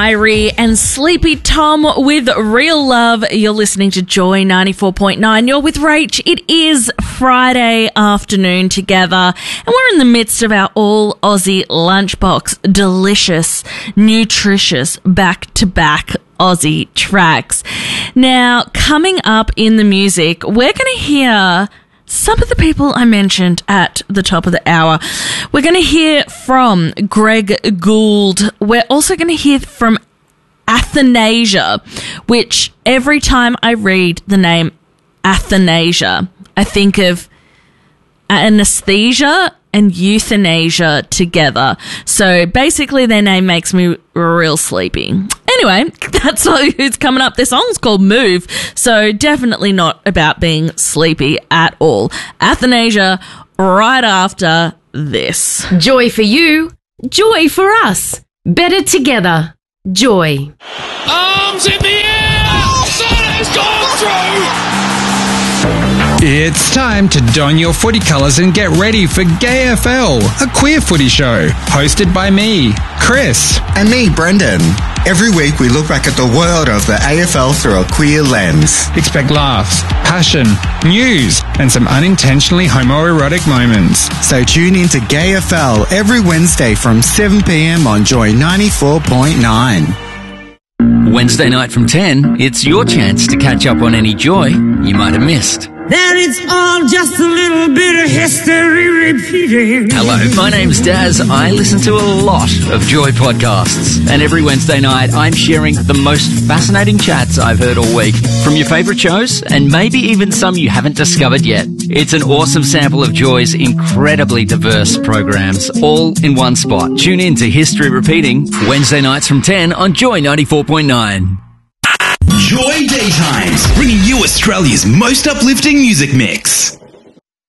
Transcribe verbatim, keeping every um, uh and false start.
Irie and Sleepy Tom with Real Love. You're listening to Joy ninety-four point nine. You're with Rach. It is Friday afternoon together, and we're in the midst of our all Aussie lunchbox. Delicious, nutritious, back-to-back Aussie tracks. Now, coming up in the music, we're going to hear some of the people I mentioned at the top of the hour. We're going to hear from Greg Gould. We're also going to hear from Athanasia, which every time I read the name Athanasia, I think of anesthesia and euthanasia together. So basically their name makes me real sleepy. Anyway, that's who's coming up. Their song's called Move, so definitely not about being sleepy at all. Athanasia right after this. Joy for you, joy for us. Better together. Joy. Arms in the air! Sun has gone through! It's time to don your footy colours and get ready for Gay F L, a queer footy show, hosted by me, Chris. And me, Brendan. Every week we look back at the world of the A F L through a queer lens. Expect laughs, passion, news, and some unintentionally homoerotic moments. So tune in to Gay F L every Wednesday from seven p.m. on Joy ninety-four point nine. Wednesday night from ten, it's your chance to catch up on any joy you might have missed. That it's all just a little bit of history repeating. Hello, my name's Daz. I listen to a lot of Joy podcasts. And every Wednesday night, I'm sharing the most fascinating chats I've heard all week from your favourite shows and maybe even some you haven't discovered yet. It's an awesome sample of Joy's incredibly diverse programs, all in one spot. Tune in to History Repeating, Wednesday nights from ten on Joy ninety-four point nine. Joy Daytimes, bringing you Australia's most uplifting music mix.